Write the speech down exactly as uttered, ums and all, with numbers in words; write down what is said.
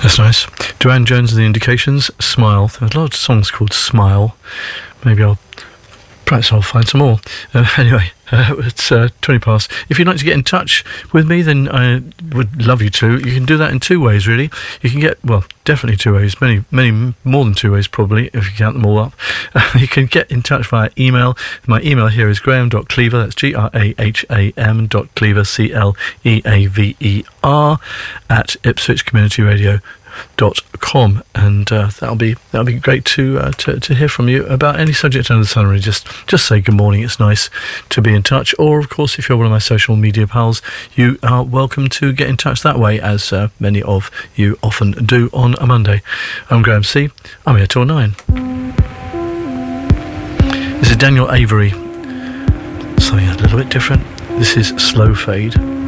That's nice. Duran Jones and the Indications, Smile. There's a lot of songs called Smile. Maybe I'll, perhaps I'll find some more. Uh, anyway, uh, it's uh, twenty past. If you'd like to get in touch with me, then I would love you to. You can do that in two ways, really. You can get, well, definitely two ways, many, many more than two ways, probably, if you count them all up. Uh, you can get in touch via email. My email here is graham dot cleaver, that's G R A H A M dot cleaver, C L E A V E R, at Ipswich Community Radio dot com, and uh, that'll be that'll be great to, uh, to to hear from you about any subject under the sun. Really, just just say good morning. It's nice to be in touch. Or, of course, if you're one of my social media pals, you are welcome to get in touch that way, as uh, many of you often do on a Monday. I'm Graham C. I'm here till nine. This is Daniel Avery. Something a little bit different. This is Slow Fade.